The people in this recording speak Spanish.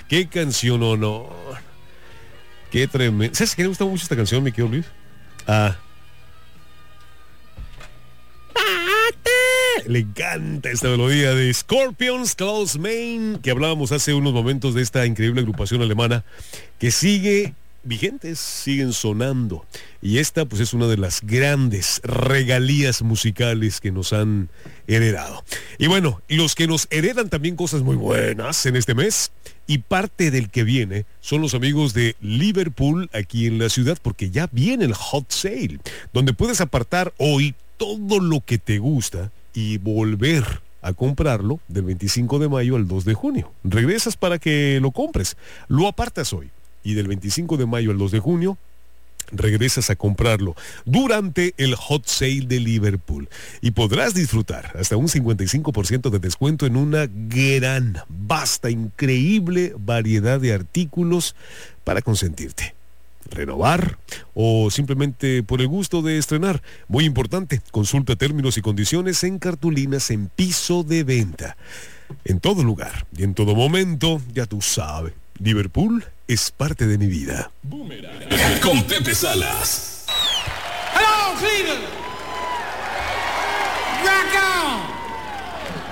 Qué canción, o no. Qué tremendo. ¿Sabes qué me gusta mucho esta canción, mi querido Luis? Le encanta esta melodía de Scorpions, Klaus Meine, que hablábamos hace unos momentos de esta increíble agrupación alemana que sigue vigentes, siguen sonando. Y esta pues es una de las grandes regalías musicales que nos han heredado. Y bueno, los que nos heredan también cosas muy buenas en este mes y parte del que viene son los amigos de Liverpool aquí en la ciudad, porque ya viene el Hot Sale, donde puedes apartar hoy todo lo que te gusta y volver a comprarlo del 25 de mayo al 2 de junio. Regresas para que lo compres, lo apartas hoy y del 25 de mayo al 2 de junio regresas a comprarlo durante el Hot Sale de Liverpool y podrás disfrutar hasta un 55% de descuento en una gran, vasta, increíble variedad de artículos para consentirte, renovar o simplemente por el gusto de estrenar. Muy importante, consulta términos y condiciones en cartulinas en piso de venta. En todo lugar y en todo momento, ya tú sabes, Liverpool es parte de mi vida. Boomerang con Pepe Salas. Hello, Cleveland. Rock on.